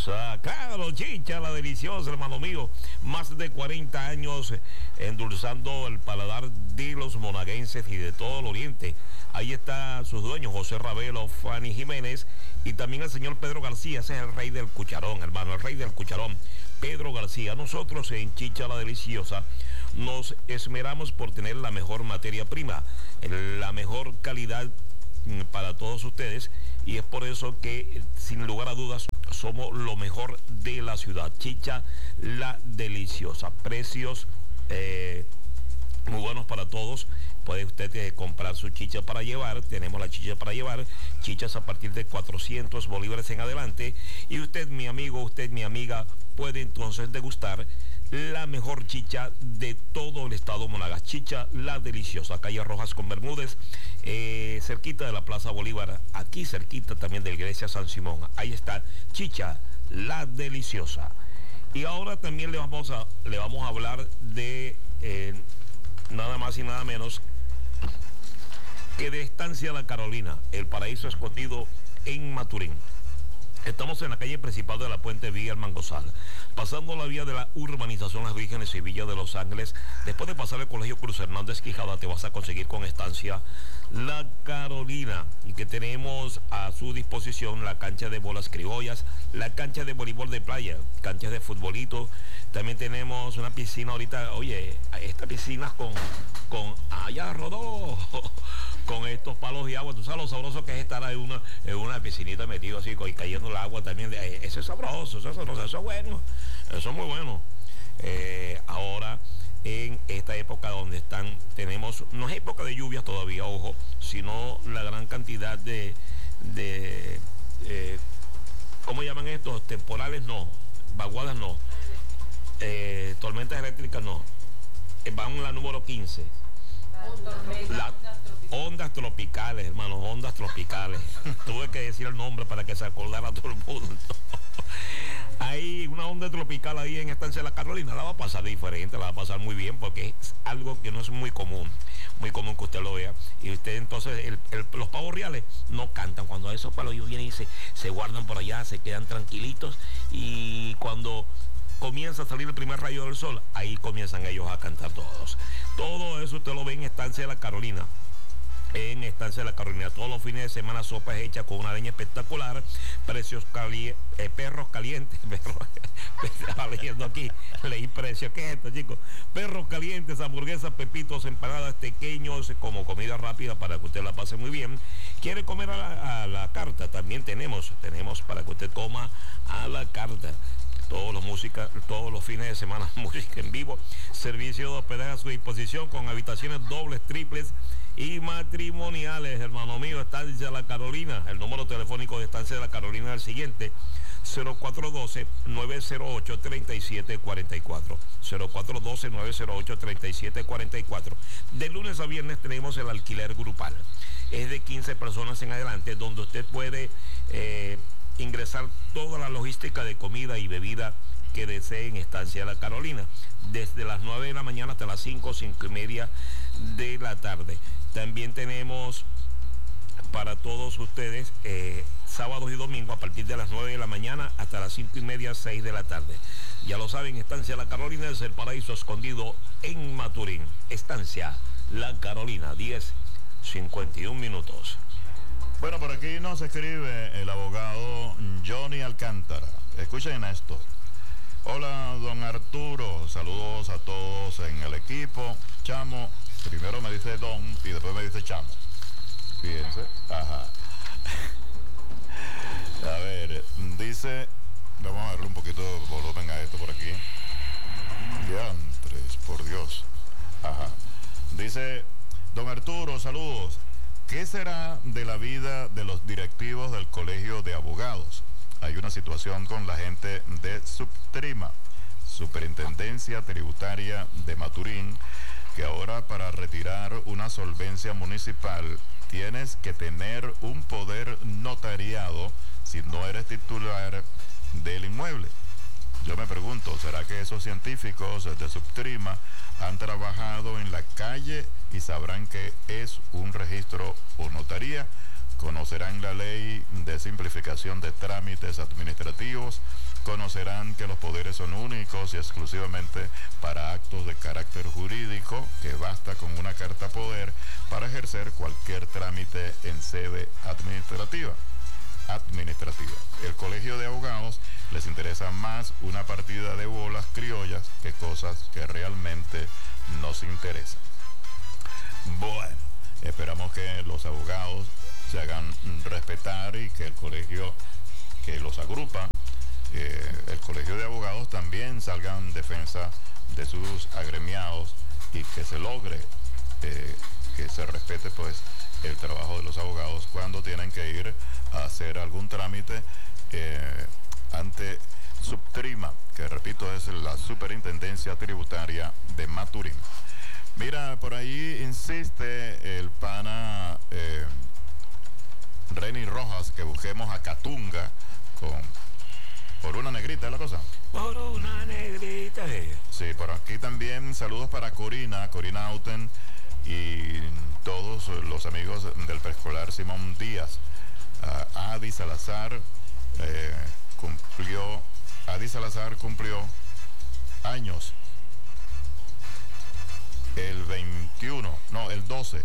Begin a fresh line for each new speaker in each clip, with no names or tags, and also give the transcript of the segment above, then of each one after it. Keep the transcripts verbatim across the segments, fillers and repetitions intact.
deliciosa. Claro, chicha, la deliciosa, hermano mío. Más de cuarenta años endulzando el paladar de los monaguenses y de todo el oriente. Ahí está sus dueños, José Ravelo, Fanny Jiménez y también el señor Pedro García. Ese es el rey del cucharón, hermano, el rey del cucharón, Pedro García. Nosotros en Chicha la Deliciosa nos esmeramos por tener la mejor materia prima, la mejor calidad para todos ustedes, y es por eso que sin lugar a dudas somos lo mejor de la ciudad. Chicha la Deliciosa, precios eh, muy buenos para todos. Puede usted eh, comprar su chicha para llevar. Tenemos la chicha para llevar, chichas a partir de cuatrocientos bolívares en adelante, y usted, mi amigo, usted, mi amiga, puede entonces degustar la mejor chicha de todo el estado Monagas. Chicha la Deliciosa, calle Rojas con Bermúdez, eh, cerquita de la Plaza Bolívar, aquí cerquita también de la Iglesia San Simón. Ahí está Chicha la Deliciosa. Y ahora también le vamos a, le vamos a hablar de eh, nada más y nada menos que de Estancia La Carolina, el paraíso escondido en Maturín. Estamos en la calle principal de la Puente Villa El Mangosal, pasando la vía de la urbanización Las Vírgenes y Villa de Los Ángeles. Después de pasar el colegio Cruz Hernández Quijada, te vas a conseguir con Estancia La Carolina, y que tenemos a su disposición la cancha de bolas criollas, la cancha de voleibol de playa, canchas de futbolito. También tenemos una piscina ahorita, oye, esta piscina con, con allá rodó, con estos palos de agua. Tú sabes lo sabroso que es estar en una, en una piscinita metido así y cayendo el agua también. Eso es sabroso, eso es sabroso, eso es bueno, eso es muy bueno. Eh, ahora, en esta época donde están, tenemos, no es época de lluvias todavía, ojo, sino la gran cantidad de, de eh, ¿cómo llaman estos? Temporales no, vaguadas no, eh, tormentas eléctricas no, eh, van la número quince. La, ondas tropicales, hermanos, ondas tropicales. Tuve que decir el nombre para que se acordara todo el mundo. Hay una onda tropical ahí en Estancia La Carolina, la va a pasar diferente, la va a pasar muy bien, porque es algo que no es muy común, muy común que usted lo vea. Y usted entonces, el, el, los pavos reales no cantan. Cuando esos palos vienen y se, se guardan por allá, se quedan tranquilitos, y cuando comienza a salir el primer rayo del sol, ahí comienzan ellos a cantar todos. Todo eso usted lo ve en Estancia La Carolina. En Estancia La Carolina, todos los fines de semana, sopas hechas con una leña espectacular, precios cali eh, perros calientes, perros, estaba leyendo aquí, leí precios, ¿qué es esto, chicos? Perros calientes, hamburguesas, pepitos, empanadas, pequeños, como comida rápida para que usted la pase muy bien. ¿Quiere comer a la, a la carta? También tenemos, tenemos para que usted coma a la carta. Todos los música, todos los fines de semana, música en vivo, servicio de hospedaje a su disposición con habitaciones dobles, triples y matrimoniales, hermano mío. Estancia La Carolina, el número telefónico de Estancia de La Carolina es el siguiente: cero cuatro uno dos, nueve cero ocho, tres siete cuatro cuatro, cero cuatro uno dos, nueve cero ocho, tres siete cuatro cuatro. De lunes a viernes tenemos el alquiler grupal, es de quince personas en adelante, donde usted puede eh, ingresar toda la logística de comida y bebida que desee en Estancia La Carolina, desde las nueve de la mañana hasta las cinco, cinco y media de la tarde. También tenemos para todos ustedes eh, sábados y domingos a partir de las nueve de la mañana hasta las cinco y media, seis de la tarde. Ya lo saben, Estancia La Carolina es el paraíso escondido en Maturín. Estancia La Carolina, diez cincuenta y un minutos.
Bueno, por aquí nos escribe el abogado Johnny Alcántara. Escuchen esto. Hola, don Arturo. Saludos a todos en el equipo. Chamo, primero me dice don y después me dice chamo. Fíjense. Ajá. A ver, dice... Vamos a darle un poquito de volumen a esto por aquí. Diantres, por Dios. Ajá. Dice, don Arturo, saludos. ¿Qué será de la vida de los directivos del Colegio de Abogados? Hay una situación con la gente de Subtrima, Superintendencia Tributaria de Maturín, que ahora para retirar una solvencia municipal tienes que tener un poder notariado si no eres titular del inmueble. Yo me pregunto, ¿será que esos científicos de Subtrima han trabajado en la calle y sabrán que es un registro o notaría? ¿Conocerán la ley de simplificación de trámites administrativos Conocerán que los poderes son únicos y exclusivamente para actos de carácter jurídico, que basta con una carta poder para ejercer cualquier trámite en sede administrativa. administrativa. El Colegio de Abogados les interesa más una partida de bolas criollas que cosas que realmente nos interesan. Bueno, esperamos que los abogados se hagan respetar y que el colegio que los agrupa, eh, el Colegio de Abogados, también salga en defensa de sus agremiados y que se logre eh, que se respete pues el trabajo de los abogados cuando tienen que ir a hacer algún trámite eh, ante Subtrima, que repito es la Superintendencia Tributaria de Maturín. Mira, por ahí insiste el pana eh, Reni Rojas que busquemos a Catunga con por una negrita, ¿es la cosa?
Por una negrita.
Sí, por aquí también saludos para Corina, Corina Auten y todos los amigos del preescolar Simón Díaz. Uh, Adi Salazar eh, cumplió, Adi Salazar cumplió años el veintiuno, no, el doce,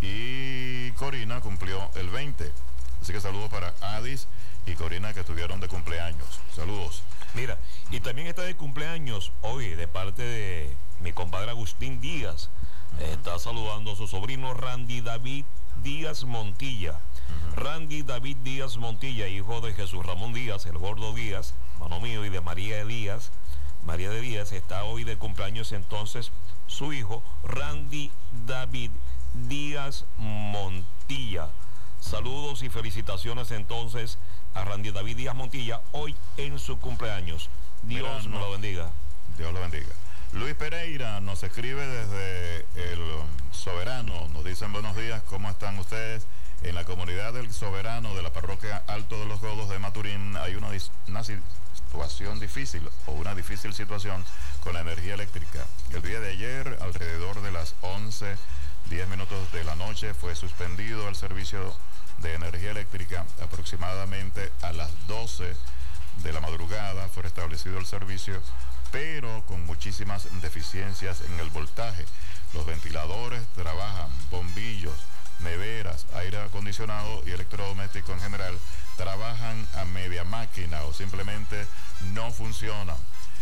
y Corina cumplió el veinte. Así que saludos para Adis y Corina que estuvieron de cumpleaños. Saludos.
Mira, y también está de cumpleaños hoy de parte de mi compadre Agustín Díaz. Uh-huh. Está saludando a su sobrino Randy David Díaz Montilla. Uh-huh. Randy David Díaz Montilla, hijo de Jesús Ramón Díaz, el gordo Díaz, mano mío, y de María Díaz. María de Díaz está hoy de cumpleaños, entonces su hijo Randy David Díaz Montilla. Saludos y felicitaciones entonces a Randy David Díaz Montilla hoy en su cumpleaños. Dios nos lo bendiga.
Dios lo bendiga. Luis Pereira nos escribe desde el Soberano, nos dicen buenos días, ¿cómo están ustedes? En la comunidad del Soberano de la parroquia Alto de los Godos de Maturín hay una, una situación difícil o una difícil situación con la energía eléctrica. El día de ayer, alrededor de las once, diez minutos de la noche, fue suspendido el servicio de energía eléctrica. Aproximadamente a las doce de la madrugada fue restablecido el servicio, pero con muchísimas deficiencias en el voltaje. Los ventiladores trabajan, bombillos, neveras, aire acondicionado y electrodoméstico en general trabajan a media máquina o simplemente no funcionan.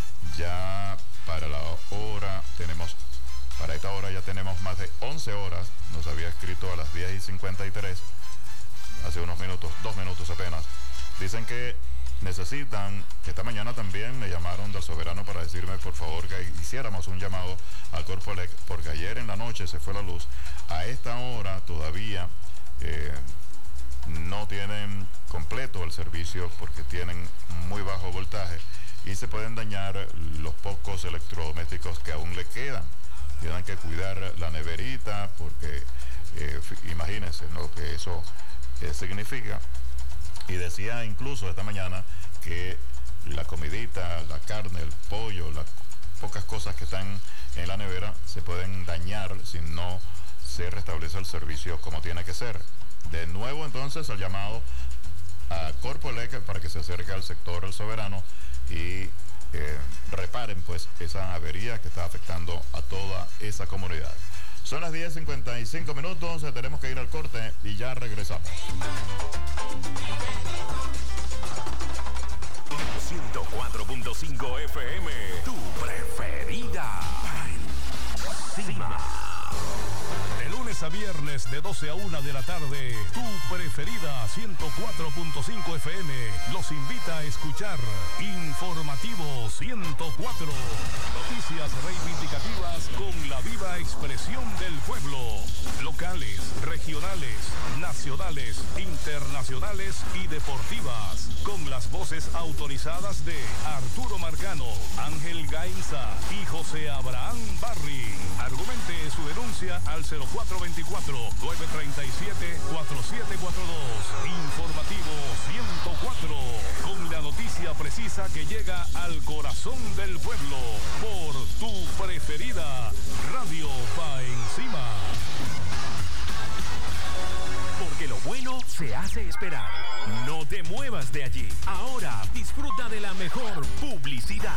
Ya para la hora tenemos, para esta hora ya tenemos más de once horas, nos había escrito a las diez y cincuenta y tres, hace unos minutos, dos minutos apenas. Dicen que necesitan, esta mañana también me llamaron del Soberano para decirme por favor que hiciéramos un llamado al Corpoelec, porque ayer en la noche se fue la luz. A esta hora todavía eh, no tienen completo el servicio porque tienen muy bajo voltaje y se pueden dañar los pocos electrodomésticos que aún le quedan. Tienen que cuidar la neverita porque eh, imagínense lo que eso eh, significa. Y decía incluso esta mañana que la comidita, la carne, el pollo, las pocas cosas que están en la nevera se pueden dañar si no se restablece el servicio como tiene que ser. De nuevo entonces el llamado a Corpoelec para que se acerque al sector El Soberano y eh, reparen pues esa avería que está afectando a toda esa comunidad. Son las diez cincuenta y cinco minutos, tenemos que ir al corte y ya regresamos.
ciento cuatro punto cinco F M, tu preferida. Encima. De lunes a viernes de doce a una de la tarde, tu preferida ciento cuatro punto cinco F M los invita a escuchar Informativo ciento cuatro. Noticias reivindicativas con la viva expresión del pueblo. Locales, regionales, nacionales, internacionales y deportivas. Con las voces autorizadas de Arturo Marcano, Ángel Gainza y José Abraham Barry. Argumente su denuncia al cero cuatro veinticuatro, nueve treinta y siete, cuarenta y siete cuarenta y dos. Informativo ciento cuatro. Con la noticia precisa que llega al corazón del pueblo. Por tu preferida Radio Pa' Encima. Porque lo bueno se hace esperar. No te muevas de allí. Ahora disfruta de la mejor publicidad.